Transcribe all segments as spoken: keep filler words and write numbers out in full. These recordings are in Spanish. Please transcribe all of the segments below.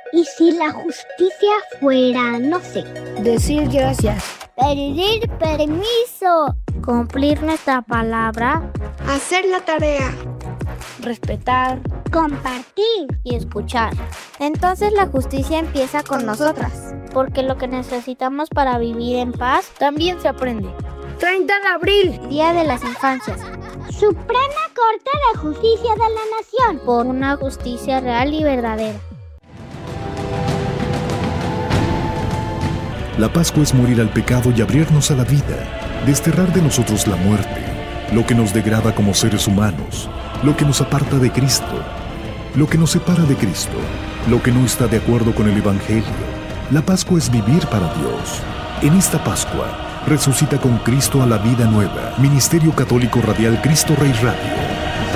¿Y si la justicia fuera, no sé? Decir gracias. Pedir permiso. Cumplir nuestra palabra. Hacer la tarea. Respetar. Compartir. Y escuchar. Entonces la justicia empieza con, con nosotras. Porque lo que necesitamos para vivir en paz también se aprende. treinta de abril. Día de las Infancias. Suprema Corte de Justicia de la Nación. Por una justicia real y verdadera. La Pascua es morir al pecado y abrirnos a la vida, desterrar de nosotros la muerte, lo que nos degrada como seres humanos, lo que nos aparta de Cristo, lo que nos separa de Cristo, lo que no está de acuerdo con el Evangelio. La Pascua es vivir para Dios. En esta Pascua, resucita con Cristo a la vida nueva. Ministerio Católico Radial Cristo Rey Radio.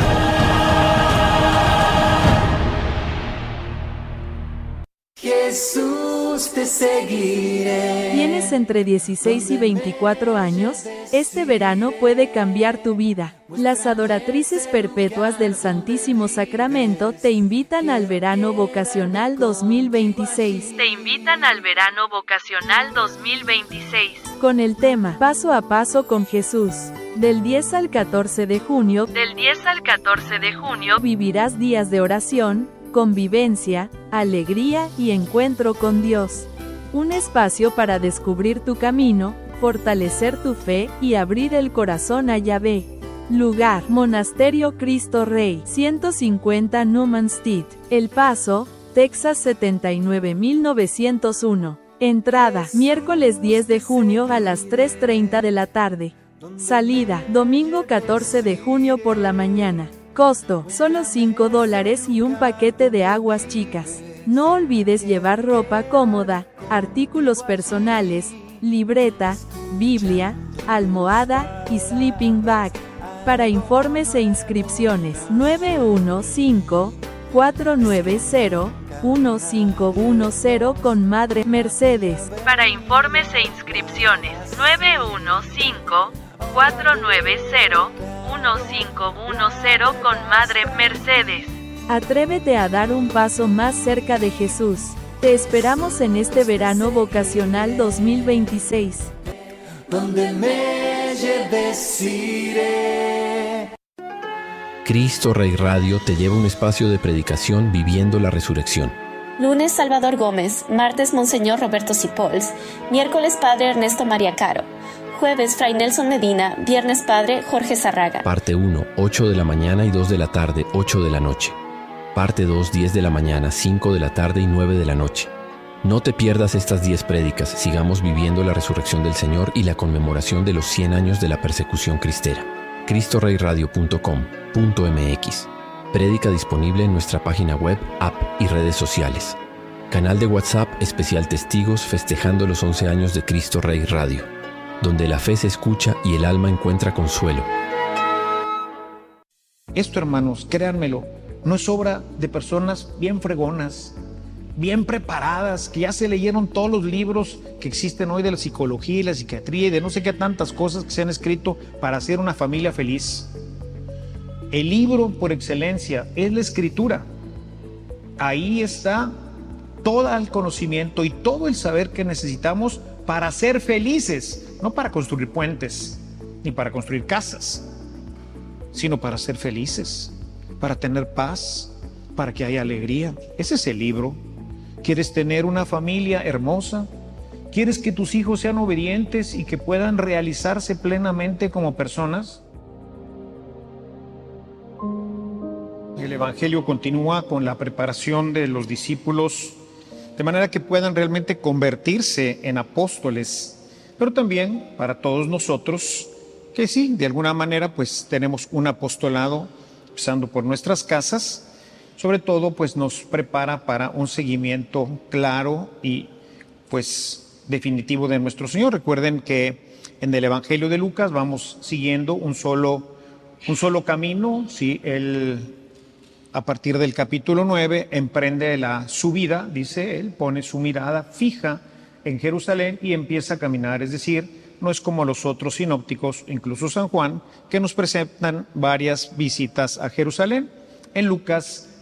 Jesús, te seguiré. ¿Tienes entre dieciséis y veinticuatro años? Este verano puede cambiar tu vida. Las adoratrices perpetuas del Santísimo Sacramento te invitan al Verano Vocacional dos mil veintiséis. Te invitan al Verano Vocacional dos mil veintiséis. Con el tema Paso a Paso con Jesús. Del diez al catorce de junio, del diez al catorce de junio vivirás días de oración, convivencia, alegría y encuentro con Dios. Un espacio para descubrir tu camino, fortalecer tu fe y abrir el corazón a Yahvé. Lugar: Monasterio Cristo Rey, ciento cincuenta Newman Street, El Paso, Texas setenta y nueve mil novecientos uno. Entrada: miércoles diez de junio a las tres treinta de la tarde. Salida: domingo catorce de junio por la mañana. Costo: solo cinco dólares y un paquete de aguas chicas. No olvides llevar ropa cómoda, artículos personales, libreta, Biblia, almohada y sleeping bag. Para informes e inscripciones, nueve uno cinco, cuatro nueve cero, uno cinco uno cero con Madre Mercedes. Para informes e inscripciones, nueve uno cinco, cuatro nueve cero, uno cinco uno cero con Madre Mercedes. Atrévete a dar un paso más cerca de Jesús. Te esperamos en este Verano Vocacional dos mil veintiséis. Donde me lleves iré. Cristo Rey Radio te lleva a un espacio de predicación viviendo la resurrección. Lunes Salvador Gómez, martes Monseñor Roberto Cipols, miércoles Padre Ernesto María Caro, jueves Fray Nelson Medina, viernes Padre Jorge Zarraga. Parte uno, ocho de la mañana y dos de la tarde, ocho de la noche. Parte dos, diez de la mañana, cinco de la tarde y nueve de la noche. No te pierdas estas diez prédicas, sigamos viviendo la resurrección del Señor y la conmemoración de los cien años de la persecución cristera. cristo rey radio punto com punto m x. Prédica disponible en nuestra página web, app y redes sociales. Canal de WhatsApp especial Testigos festejando los once años de Cristo Rey Radio, donde la fe se escucha y el alma encuentra consuelo. Esto, hermanos, créanmelo, no es obra de personas bien fregonas, bien preparadas, que ya se leyeron todos los libros que existen hoy de la psicología y la psiquiatría y de no sé qué tantas cosas que se han escrito para hacer una familia feliz. El libro por excelencia es la Escritura. Ahí está todo el conocimiento y todo el saber que necesitamos para ser felices, no para construir puentes ni para construir casas, sino para ser felices, para tener paz, para que haya alegría. Ese es el libro. ¿Quieres tener una familia hermosa? ¿Quieres que tus hijos sean obedientes y que puedan realizarse plenamente como personas? El Evangelio continúa con la preparación de los discípulos de manera que puedan realmente convertirse en apóstoles, pero también para todos nosotros que sí, de alguna manera pues tenemos un apostolado, empezando por nuestras casas, sobre todo pues nos prepara para un seguimiento claro y pues definitivo de nuestro Señor. Recuerden que en el Evangelio de Lucas vamos siguiendo un solo, un solo camino, ¿sí? Él, a partir del capítulo nueve, emprende la subida, dice él, pone su mirada fija en Jerusalén y empieza a caminar, es decir, no es como los otros sinópticos, incluso San Juan, que nos presentan varias visitas a Jerusalén. En Lucas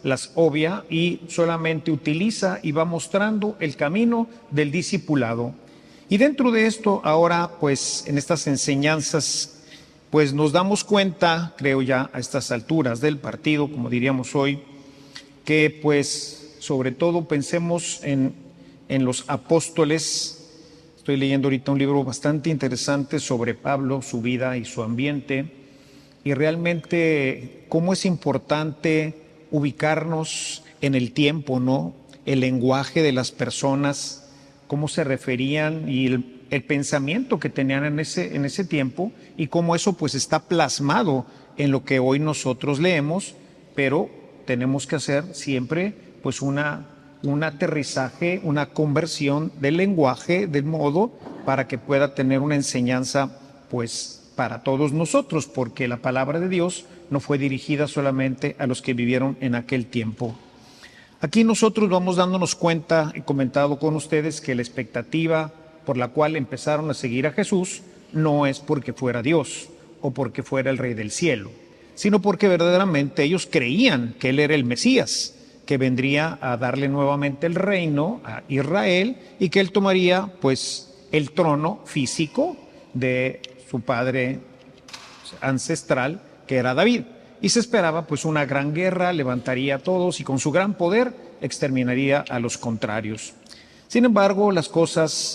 las obvia y solamente utiliza y va mostrando el camino del discipulado. Y dentro de esto, ahora, pues, en estas enseñanzas, pues nos damos cuenta, creo ya a estas alturas del partido, como diríamos hoy, que pues sobre todo pensemos en, en los apóstoles. Estoy leyendo ahorita un libro bastante interesante sobre Pablo, su vida y su ambiente, y realmente cómo es importante ubicarnos en el tiempo, ¿no? El lenguaje de las personas, cómo se referían y el, el pensamiento que tenían en ese, en ese tiempo, y cómo eso pues está plasmado en lo que hoy nosotros leemos, pero tenemos que hacer siempre pues una, un aterrizaje, una conversión del lenguaje, del modo, para que pueda tener una enseñanza pues para todos nosotros, porque la palabra de Dios no fue dirigida solamente a los que vivieron en aquel tiempo. Aquí nosotros vamos dándonos cuenta, he comentado con ustedes, que la expectativa por la cual empezaron a seguir a Jesús no es porque fuera Dios o porque fuera el Rey del cielo, sino porque verdaderamente ellos creían que Él era el Mesías, que vendría a darle nuevamente el reino a Israel y que Él tomaría pues el trono físico de su padre ancestral, que era David. Y se esperaba pues una gran guerra, levantaría a todos y con su gran poder exterminaría a los contrarios. Sin embargo, las cosas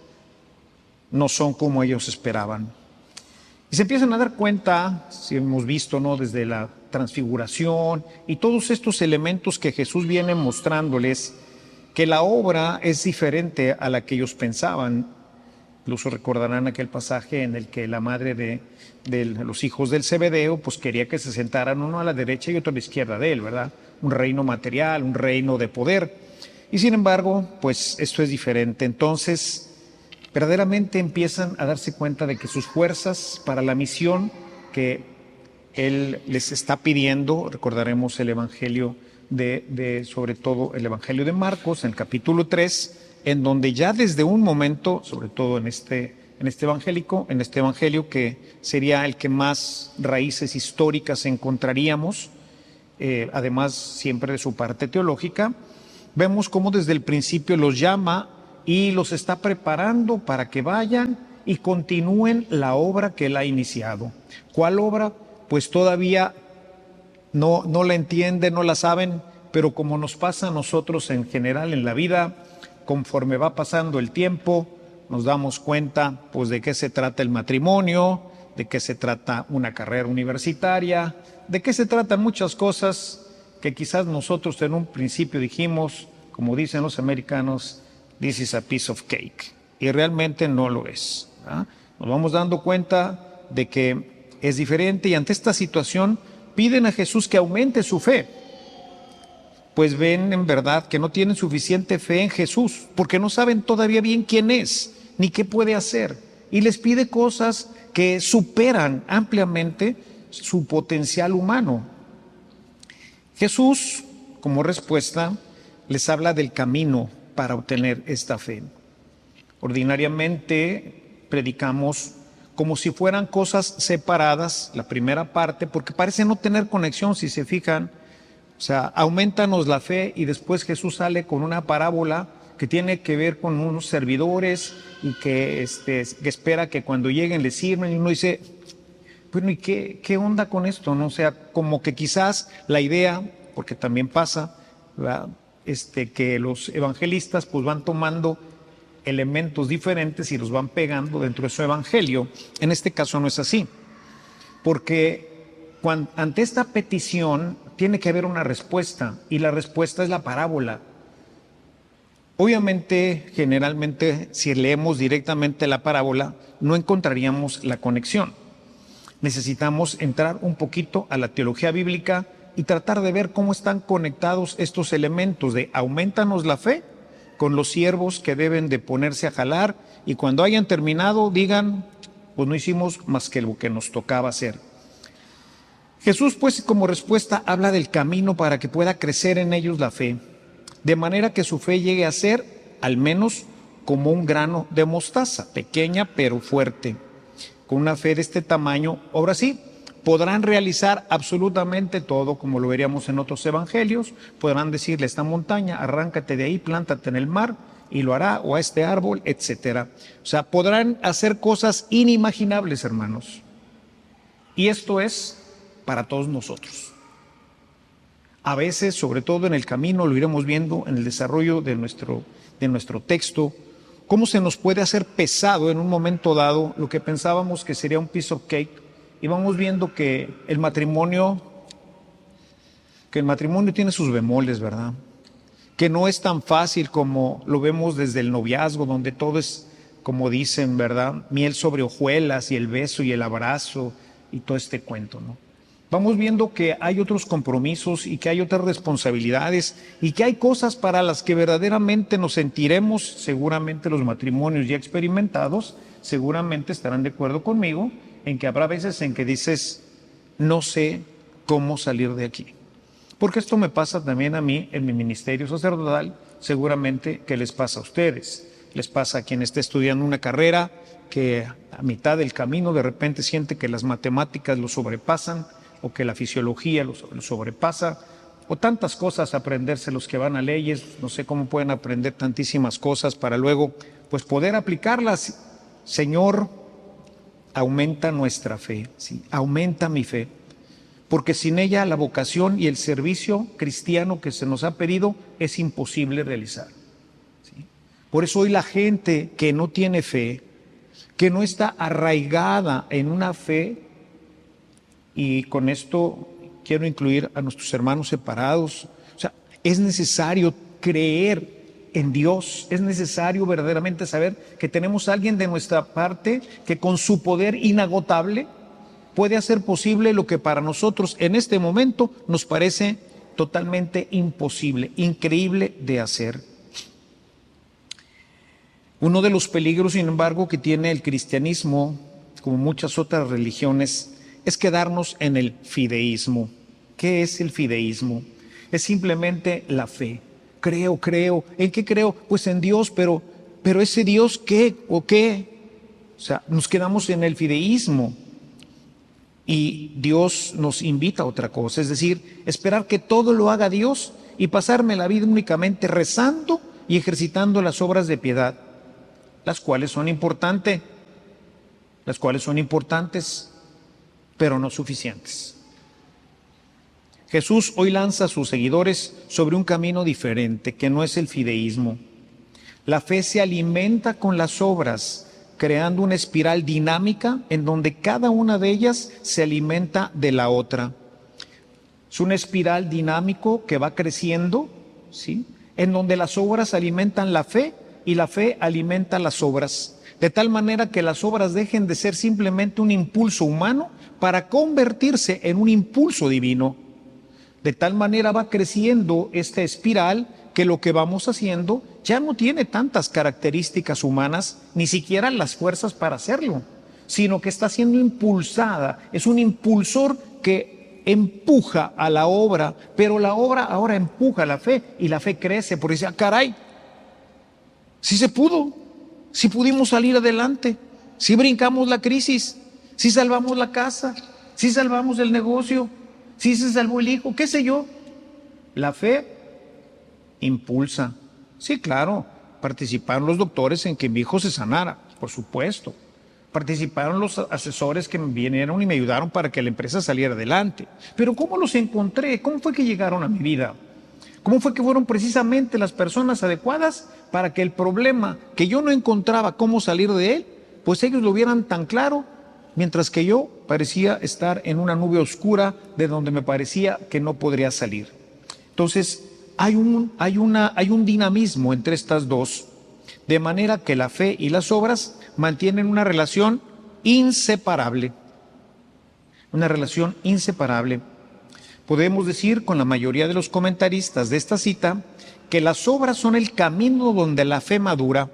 no son como ellos esperaban. Y se empiezan a dar cuenta, si hemos visto, ¿no?, desde la transfiguración y todos estos elementos que Jesús viene mostrándoles, que la obra es diferente a la que ellos pensaban. Incluso recordarán aquel pasaje en el que la madre de, de los hijos del Zebedeo pues quería que se sentaran uno a la derecha y otro a la izquierda de él, ¿verdad? Un reino material, un reino de poder. Y sin embargo, pues esto es diferente. Entonces, verdaderamente empiezan a darse cuenta de que sus fuerzas para la misión que Él les está pidiendo, recordaremos el Evangelio de, de sobre todo el Evangelio de Marcos, en el capítulo tres, en donde ya desde un momento, sobre todo en este, en este evangélico, en este evangelio que sería el que más raíces históricas encontraríamos, eh, además siempre de su parte teológica, vemos cómo desde el principio los llama y los está preparando para que vayan y continúen la obra que Él ha iniciado. ¿Cuál obra? Pues todavía no, no la entienden, no la saben, pero como nos pasa a nosotros en general en la vida, conforme va pasando el tiempo, nos damos cuenta pues de qué se trata el matrimonio, de qué se trata una carrera universitaria, de qué se tratan muchas cosas que quizás nosotros en un principio dijimos, como dicen los americanos, this is a piece of cake, y realmente no lo es, ¿verdad? Nos vamos dando cuenta de que es diferente y ante esta situación piden a Jesús que aumente su fe. Pues ven en verdad que no tienen suficiente fe en Jesús, porque no saben todavía bien quién es, ni qué puede hacer. Y les pide cosas que superan ampliamente su potencial humano. Jesús, como respuesta, les habla del camino para obtener esta fe. Ordinariamente predicamos como si fueran cosas separadas, la primera parte, porque parece no tener conexión, si se fijan. O sea, aumentanos la fe, y después Jesús sale con una parábola que tiene que ver con unos servidores y que, este, que espera que cuando lleguen les sirven, y uno dice, bueno, ¿y qué, qué onda con esto? ¿No? O sea, como que quizás la idea, porque también pasa, ¿verdad?, este, que los evangelistas pues van tomando elementos diferentes y los van pegando dentro de su evangelio. En este caso no es así, porque cuando, ante esta petición tiene que haber una respuesta, y la respuesta es la parábola. Obviamente, generalmente, si leemos directamente la parábola, no encontraríamos la conexión. Necesitamos entrar un poquito a la teología bíblica y tratar de ver cómo están conectados estos elementos de aumentanos la fe con los siervos que deben de ponerse a jalar, y cuando hayan terminado digan, pues no hicimos más que lo que nos tocaba hacer. Jesús, pues, como respuesta habla del camino para que pueda crecer en ellos la fe, de manera que su fe llegue a ser al menos como un grano de mostaza, pequeña pero fuerte. Con una fe de este tamaño, ahora sí, podrán realizar absolutamente todo, como lo veríamos en otros evangelios. Podrán decirle a esta montaña, arráncate de ahí, plántate en el mar, y lo hará, o a este árbol, etcétera. O sea, podrán hacer cosas inimaginables, hermanos. Y esto es para todos nosotros. A veces, sobre todo en el camino, lo iremos viendo en el desarrollo de nuestro, de nuestro texto, cómo se nos puede hacer pesado en un momento dado lo que pensábamos que sería un piece of cake, y vamos viendo que el matrimonio, que el matrimonio tiene sus bemoles, ¿verdad? Que no es tan fácil como lo vemos desde el noviazgo, donde todo es, como dicen, ¿verdad? Miel sobre hojuelas y el beso y el abrazo y todo este cuento, ¿no? Vamos viendo que hay otros compromisos y que hay otras responsabilidades y que hay cosas para las que verdaderamente nos sentiremos, seguramente los matrimonios ya experimentados, seguramente estarán de acuerdo conmigo, en que habrá veces en que dices, no sé cómo salir de aquí. Porque esto me pasa también a mí en mi ministerio sacerdotal, seguramente que les pasa a ustedes. Les pasa a quien esté estudiando una carrera que a mitad del camino de repente siente que las matemáticas lo sobrepasan, o que la fisiología lo sobrepasa, o tantas cosas aprenderse los que van a leyes. No sé cómo pueden aprender tantísimas cosas para luego pues poder aplicarlas. Señor, aumenta nuestra fe, ¿sí? Aumenta mi fe, porque sin ella la vocación y el servicio cristiano que se nos ha pedido es imposible realizar, ¿sí? Por eso hoy la gente que no tiene fe, que no está arraigada en una fe, y con esto quiero incluir a nuestros hermanos separados, o sea, es necesario creer en Dios, es necesario verdaderamente saber que tenemos a alguien de nuestra parte que con su poder inagotable puede hacer posible lo que para nosotros en este momento nos parece totalmente imposible, increíble de hacer. Uno de los peligros, sin embargo, que tiene el cristianismo, como muchas otras religiones, es quedarnos en el fideísmo. ¿Qué es el fideísmo? Es simplemente la fe. Creo, creo. ¿En qué creo? Pues en Dios, pero, pero ese Dios, ¿qué o qué? O sea, nos quedamos en el fideísmo. Y Dios nos invita a otra cosa, es decir, esperar que todo lo haga Dios y pasarme la vida únicamente rezando y ejercitando las obras de piedad, las cuales son importantes, las cuales son importantes, pero no suficientes. Jesús hoy lanza a sus seguidores sobre un camino diferente, que no es el fideísmo. La fe se alimenta con las obras, creando una espiral dinámica en donde cada una de ellas se alimenta de la otra. Es una espiral dinámico que va creciendo, ¿sí?, en donde las obras alimentan la fe y la fe alimenta las obras, de tal manera que las obras dejen de ser simplemente un impulso humano para convertirse en un impulso divino. De tal manera va creciendo esta espiral que lo que vamos haciendo ya no tiene tantas características humanas, ni siquiera las fuerzas para hacerlo, sino que está siendo impulsada, es un impulsor que empuja a la obra, pero la obra ahora empuja a la fe y la fe crece, porque dice, ah, caray, sí se pudo, sí pudimos salir adelante, sí brincamos la crisis, sí salvamos la casa, sí salvamos el negocio, sí se salvó el hijo, qué sé yo. La fe impulsa. Sí, claro, participaron los doctores en que mi hijo se sanara, por supuesto. Participaron los asesores que me vinieron y me ayudaron para que la empresa saliera adelante. Pero ¿cómo los encontré? ¿Cómo fue que llegaron a mi vida? ¿Cómo fue que fueron precisamente las personas adecuadas para que el problema que yo no encontraba cómo salir de él, pues ellos lo vieran tan claro, mientras que yo parecía estar en una nube oscura de donde me parecía que no podría salir? Entonces, hay un, hay una, hay un dinamismo entre estas dos, de manera que la fe y las obras mantienen una relación inseparable. Una relación inseparable. Podemos decir con la mayoría de los comentaristas de esta cita que las obras son el camino donde la fe madura.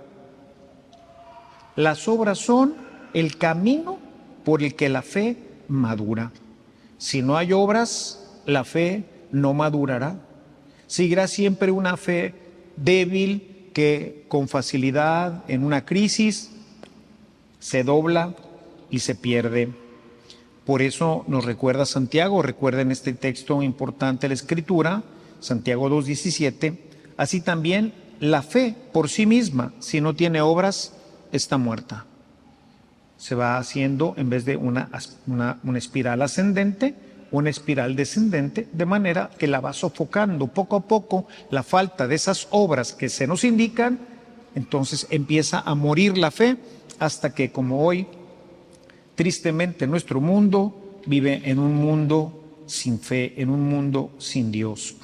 Las obras son el camino por el que la fe madura. Si no hay obras, la fe no madurará. Seguirá siempre una fe débil que con facilidad en una crisis se dobla y se pierde. Por eso nos recuerda Santiago, recuerden este texto importante de la Escritura, Santiago dos diecisiete, así también la fe por sí misma, si no tiene obras, está muerta. Se va haciendo, en vez de una, una, una espiral ascendente, una espiral descendente, de manera que la va sofocando poco a poco la falta de esas obras que se nos indican. Entonces empieza a morir la fe hasta que, como hoy, tristemente nuestro mundo vive en un mundo sin fe, en un mundo sin Dios.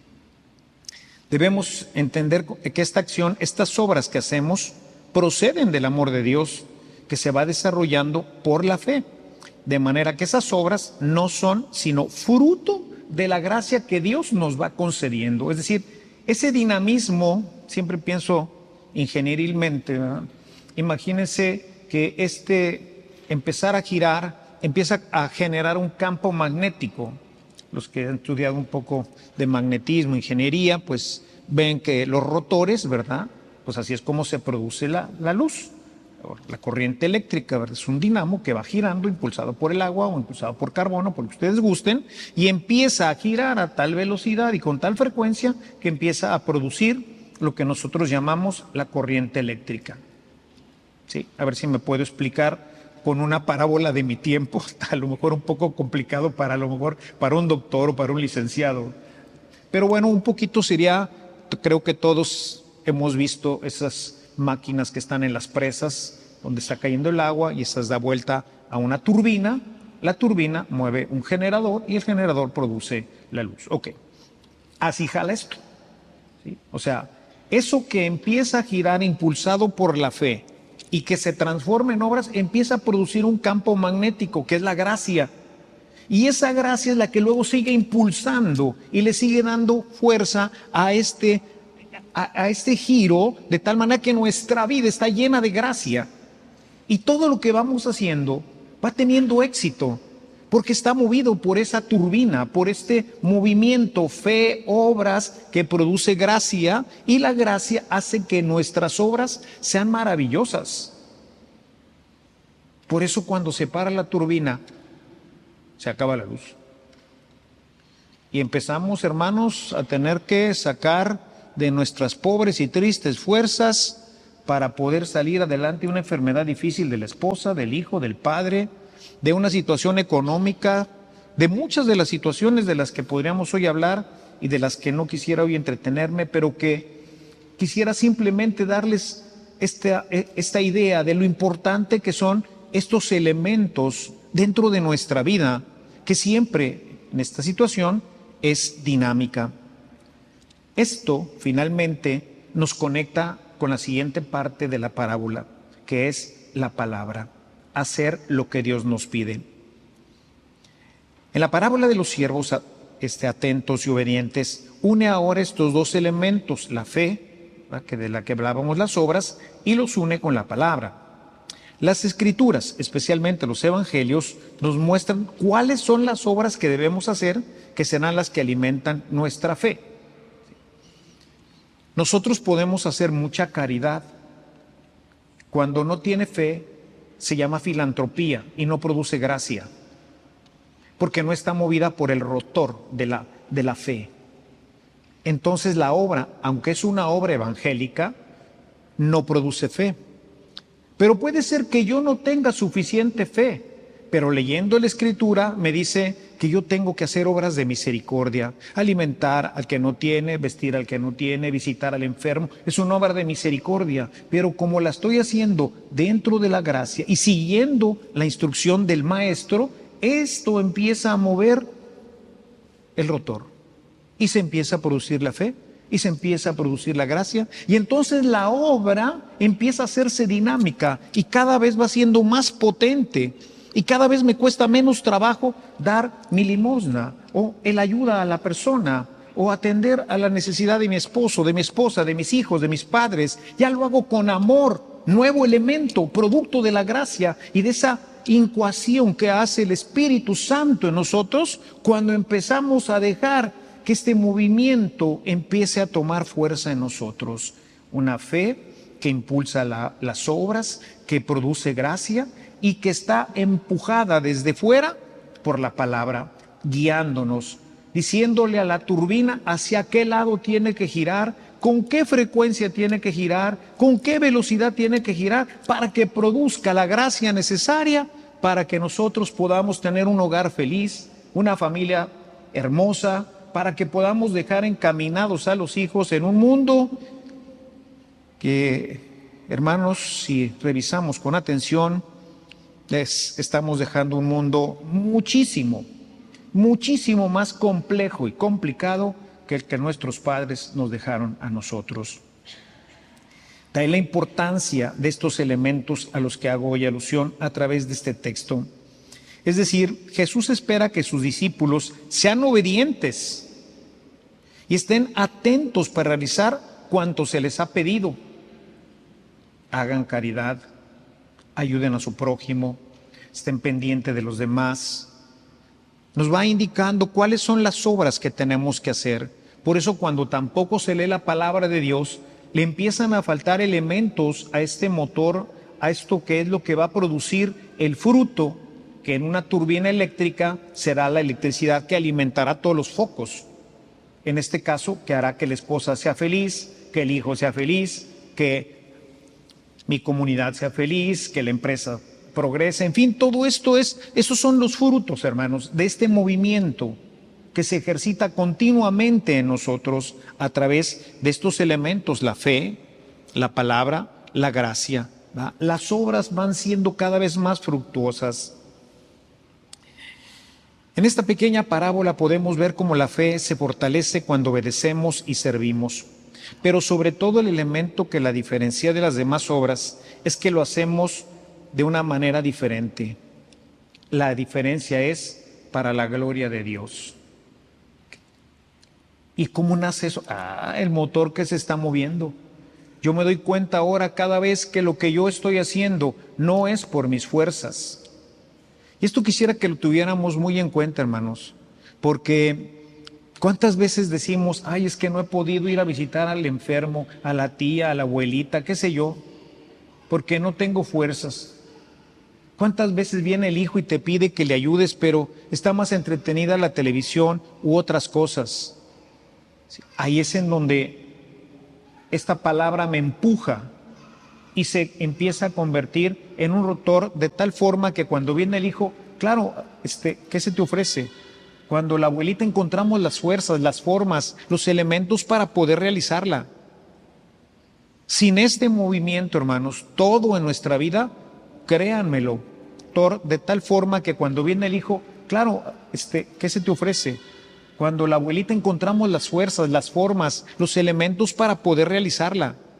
Debemos entender que esta acción, estas obras que hacemos, proceden del amor de Dios que se va desarrollando por la fe, de manera que esas obras no son sino fruto de la gracia que Dios nos va concediendo. Es decir, ese dinamismo, siempre pienso ingenierilmente, ¿verdad? Imagínense que este empezar a girar empieza a generar un campo magnético. Los que han estudiado un poco de magnetismo, ingeniería, pues ven que los rotores, ¿verdad? Pues así es como se produce la, la luz. La corriente eléctrica, ¿verdad? Es un dinamo que va girando, impulsado por el agua o impulsado por carbono, por lo que ustedes gusten, y empieza a girar a tal velocidad y con tal frecuencia que empieza a producir lo que nosotros llamamos la corriente eléctrica. ¿Sí? A ver si me puedo explicar con una parábola de mi tiempo, a lo mejor un poco complicado para a lo mejor para un doctor o para un licenciado. Pero bueno, un poquito sería, creo que todos hemos visto esas máquinas que están en las presas donde está cayendo el agua y esas da vuelta a una turbina. La turbina mueve un generador y el generador produce la luz. Ok, así jala esto, ¿sí? O sea, eso que empieza a girar impulsado por la fe y que se transforma en obras, empieza a producir un campo magnético que es la gracia. Y esa gracia es la que luego sigue impulsando y le sigue dando fuerza a este A, a este giro, de tal manera que nuestra vida está llena de gracia y todo lo que vamos haciendo va teniendo éxito porque está movido por esa turbina, por este movimiento, fe, obras que produce gracia, y la gracia hace que nuestras obras sean maravillosas. Por eso cuando se para la turbina se acaba la luz y empezamos, hermanos, a tener que sacar de nuestras pobres y tristes fuerzas para poder salir adelante de una enfermedad difícil de la esposa, del hijo, del padre, de una situación económica, de muchas de las situaciones de las que podríamos hoy hablar y de las que no quisiera hoy entretenerme, pero que quisiera simplemente darles esta, esta idea de lo importante que son estos elementos dentro de nuestra vida, que siempre en esta situación es dinámica. Esto finalmente nos conecta con la siguiente parte de la parábola, que es la palabra, hacer lo que Dios nos pide. En la parábola de los siervos este, atentos y obedientes, une ahora estos dos elementos, la fe, ¿verdad?, que de la que hablábamos, las obras, y los une con la palabra. Las Escrituras, especialmente los Evangelios, nos muestran cuáles son las obras que debemos hacer, que serán las que alimentan nuestra fe. Nosotros podemos hacer mucha caridad. Cuando no tiene fe, se llama filantropía y no produce gracia, porque no está movida por el rotor de la, de la fe. Entonces la obra, aunque es una obra evangélica, no produce fe. Pero puede ser que yo no tenga suficiente fe, pero leyendo la Escritura me dice que yo tengo que hacer obras de misericordia, alimentar al que no tiene, vestir al que no tiene, visitar al enfermo. Es una obra de misericordia, pero como la estoy haciendo dentro de la gracia y siguiendo la instrucción del maestro, esto empieza a mover el rotor y se empieza a producir la fe y se empieza a producir la gracia, y entonces la obra empieza a hacerse dinámica y cada vez va siendo más potente. Y cada vez me cuesta menos trabajo dar mi limosna o el ayuda a la persona o atender a la necesidad de mi esposo, de mi esposa, de mis hijos, de mis padres. Ya lo hago con amor, nuevo elemento, producto de la gracia y de esa incuación que hace el Espíritu Santo en nosotros cuando empezamos a dejar que este movimiento empiece a tomar fuerza en nosotros. Una fe que impulsa la, las obras, que produce gracia y que está empujada desde fuera por la palabra, guiándonos, diciéndole a la turbina hacia qué lado tiene que girar, con qué frecuencia tiene que girar, con qué velocidad tiene que girar, para que produzca la gracia necesaria para que nosotros podamos tener un hogar feliz, una familia hermosa, para que podamos dejar encaminados a los hijos en un mundo que, hermanos, si revisamos con atención, les estamos dejando un mundo muchísimo, muchísimo más complejo y complicado que el que nuestros padres nos dejaron a nosotros. De ahí la importancia de estos elementos a los que hago hoy alusión a través de este texto. Es decir, Jesús espera que sus discípulos sean obedientes y estén atentos para realizar cuanto se les ha pedido. Hagan caridad, ayuden a su prójimo, estén pendientes de los demás. Nos va indicando cuáles son las obras que tenemos que hacer. Por eso cuando tampoco se lee la palabra de Dios, le empiezan a faltar elementos a este motor, a esto que es lo que va a producir el fruto, que en una turbina eléctrica será la electricidad que alimentará todos los focos. En este caso, que hará que la esposa sea feliz, que el hijo sea feliz, que mi comunidad sea feliz, que la empresa progrese. En fin, todo esto es, esos son los frutos, hermanos, de este movimiento que se ejercita continuamente en nosotros a través de estos elementos, la fe, la palabra, la gracia, ¿va? Las obras van siendo cada vez más fructuosas. En esta pequeña parábola podemos ver cómo la fe se fortalece cuando obedecemos y servimos, pero sobre todo el elemento que la diferencia de las demás obras es que lo hacemos de una manera diferente. La diferencia es para la gloria de Dios. ¿Y cómo nace eso? Ah, el motor que se está moviendo. Yo me doy cuenta ahora cada vez que lo que yo estoy haciendo no es por mis fuerzas. Y esto quisiera que lo tuviéramos muy en cuenta, hermanos, porque ¿cuántas veces decimos, ay, es que no he podido ir a visitar al enfermo, a la tía, a la abuelita, qué sé yo, porque no tengo fuerzas? ¿Cuántas veces viene el hijo y te pide que le ayudes, pero está más entretenida la televisión u otras cosas? Ahí es en donde esta palabra me empuja y se empieza a convertir en un rotor de tal forma que cuando viene el hijo, claro, este, ¿qué se te ofrece? Cuando la abuelita encontramos las fuerzas, las formas, los elementos para poder realizarla. Sin este movimiento, hermanos, todo en nuestra vida, créanmelo, de tal forma que cuando viene el hijo, claro, este, ¿qué se te ofrece? Cuando la abuelita encontramos las fuerzas, las formas, los elementos para poder realizarla.